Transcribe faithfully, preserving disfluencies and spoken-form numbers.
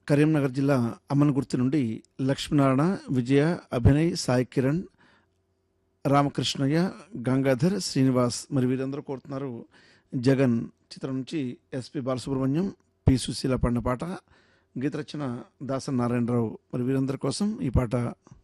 కరీంనగర్ జిల్లా అమ్మన్గుర్తి నుండి లక్ష్మీనారాయణ, విజయ, అభినయ్, సాయి కిరణ్, రామకృష్ణయ్య, గంగాధర్, శ్రీనివాస్ మరి వీరందరూ కోరుతున్నారు. జగన్ చిత్రం నుంచి ఎస్పి బాలసుబ్రహ్మణ్యం, పి సుశీల పాడిన పాట, గీత రచన దాసన్ నారాయణరావు. మరి వీరందరి కోసం ఈ పాట.